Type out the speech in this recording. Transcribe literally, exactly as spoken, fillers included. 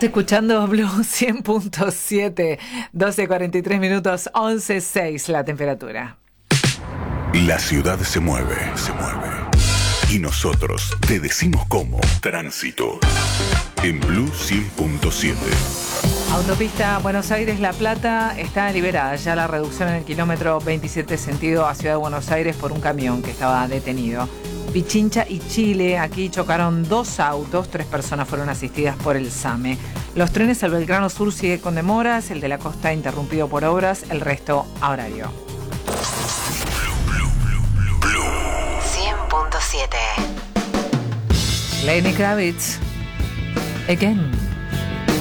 Escuchando Blue cien punto siete, doce cuarenta y tres minutos, once seis la temperatura. La ciudad se mueve, se mueve. Y nosotros te decimos cómo. Tránsito. En Blue cien punto siete. Autopista Buenos Aires-La Plata está liberada ya la reducción en el kilómetro veintisiete sentido a Ciudad de Buenos Aires por un camión que estaba detenido. Pichincha y Chile, aquí chocaron dos autos, tres personas fueron asistidas por el SAME. Los trenes al Belgrano Sur sigue con demoras, el de la costa interrumpido por obras, el resto a horario. cien punto siete. Lenny Kravitz, Again.